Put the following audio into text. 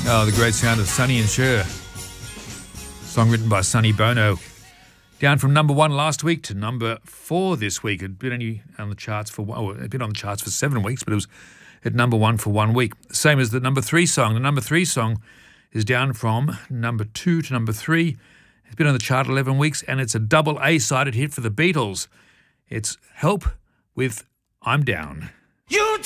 Oh, the great sound of Sonny and Cher. Song written by Sonny Bono. Down from number 1 last week to number 4 this week. It'd been only on the charts for it'd been on the charts for 7 weeks, but it was at number 1 for 1 week. Same as the number 3 song. The number 3 song is down from number 2 to number 3. It's been on the chart 11 weeks, and it's a double A-sided hit for the Beatles. It's Help with I'm Down. You